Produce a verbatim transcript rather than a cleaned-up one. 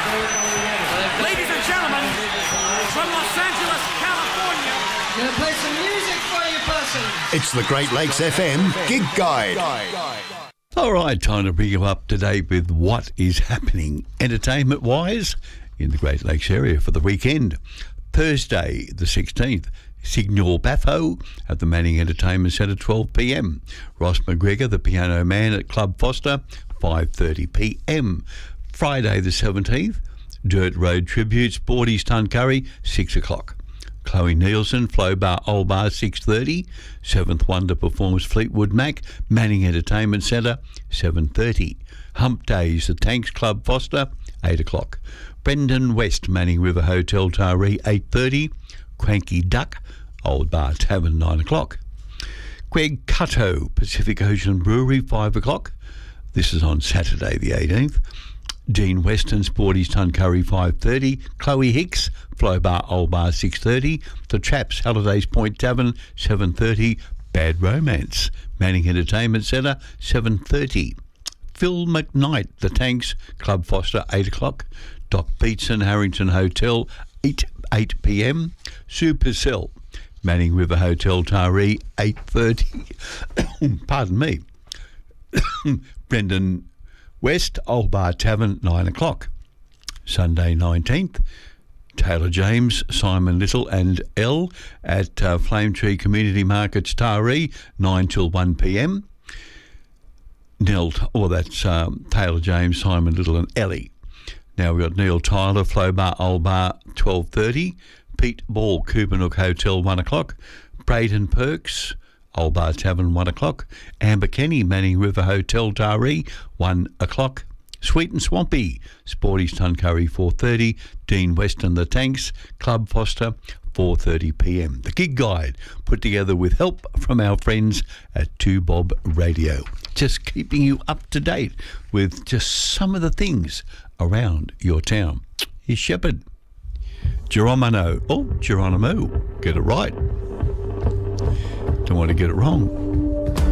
Ladies and gentlemen, from Los Angeles, California. Gonna play some music for you, person. It's the Great Lakes F M Gig Guide. All right, time to bring you up to date with what is happening entertainment-wise in the Great Lakes area for the weekend. Thursday, the sixteenth, Signal Baffo at the Manning Entertainment Centre, twelve p m. Ross McGregor, the Piano Man at Club Foster, five thirty p m. Friday, the seventeenth, Dirt Road Tribute, Sporties Tuncurry, six o'clock. Chloe Nielsen, Flow Bar, Old Bar, six thirty. Seventh Wonder performs Fleetwood Mac, Manning Entertainment Centre, seven thirty. Hump Days, the Tanks Club Foster, eight o'clock. Brendan West, Manning River Hotel Taree, eight thirty. Cranky Duck, Old Bar Tavern, nine o'clock. Greg Cutto, Pacific Ocean Brewery, five o'clock. This is on Saturday the eighteenth. Dean Weston, Sporties Tuncurry, five thirty. Chloe Hicks, Flow Bar, Old Bar, six thirty. The Traps, Hallidays Point Tavern, seven thirty. Bad Romance, Manning Entertainment Centre, seven thirty. Phil McKnight, The Tanks, Club Foster, eight o'clock. Doc Beatson, Harrington Hotel, eight p m. Sue Purcell, Manning River Hotel Taree, eight thirty. Pardon me. Brendan West, Old Bar Tavern, nine o'clock. Sunday nineteenth, Taylor James, Simon Little and L at uh, Flame Tree Community Markets Taree, nine till one p m. Neil, or that's um, Taylor James, Simon Little and Ellie. Now we've got Neil Tyler, Flow Bar, Old Bar, twelve thirty. Pete Ball, Coopanook Hotel, one o'clock. Braden Perks, Old Bar Tavern, one o'clock. Amber Kenny, Manning River Hotel, Taree, one o'clock. Sweet and Swampy, Sporties Tuncurry, four thirty. Dean Weston, The Tanks, Club Foster, four thirty p m. The Gig Guide, put together with help from our friends at two Bob Radio. Just keeping you up to date with just some of the things around your town. Here's Shepherd. Geronimo. Oh, Geronimo. Get it right. Don't want to get it wrong.